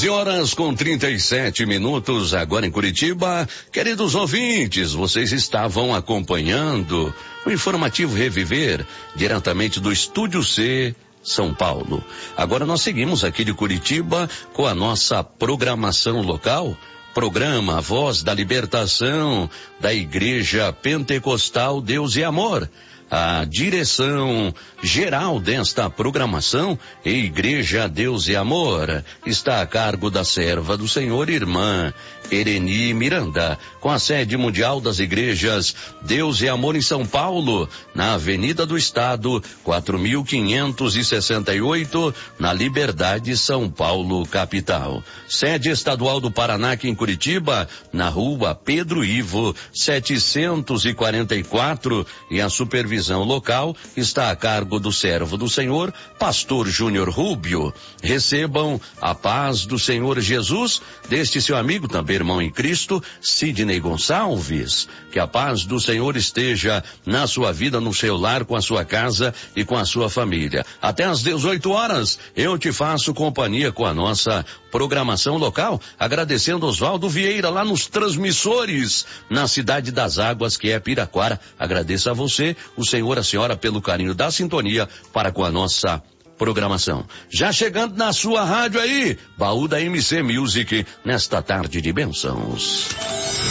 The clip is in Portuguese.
11h37, agora em Curitiba. Queridos ouvintes, vocês estavam acompanhando o informativo Reviver, diretamente do Estúdio C, São Paulo. Agora nós seguimos aqui de Curitiba com a nossa programação local. Programa Voz da Libertação da Igreja Pentecostal Deus e Amor. A direção geral desta programação, Igreja Deus e Amor, está a cargo da serva do Senhor, irmã Ereni Miranda, com a sede mundial das igrejas Deus e Amor em São Paulo, na Avenida do Estado, 4568, na Liberdade, São Paulo, capital. Sede estadual do Paraná, aqui em Curitiba, na rua Pedro Ivo, 744, e a supervisão local está a cargo do servo do Senhor, pastor Júnior Rubio. Recebam a paz do Senhor Jesus deste seu amigo, também irmão em Cristo, Sidney Gonçalves. Que a paz do Senhor esteja na sua vida, no seu lar, com a sua casa e com a sua família. Até às 18 horas, eu te faço companhia com a nossa programação local, agradecendo Oswaldo Vieira lá nos transmissores, na Cidade das Águas, que é Piraquara. Agradeço a você, o senhor, a senhora, pelo carinho da sintonia para com a nossa programação. Já chegando na sua rádio aí, Baú da MC Music, nesta tarde de bênçãos.